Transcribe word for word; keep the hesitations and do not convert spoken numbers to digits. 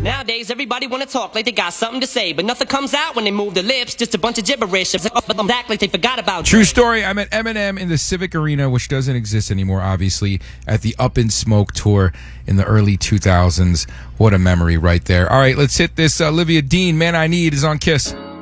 Nowadays, everybody wanna talk like they got something to say, but nothing comes out when they move their lips. Just a bunch of gibberish. Act like they forgot about. True story. I met Eminem in the Civic Arena, which doesn't exist anymore, obviously, at the Up in Smoke tour in the early two thousands. What a memory right there. All right, let's hit this. Uh, Olivia Dean, Man I Need, is on Kiss.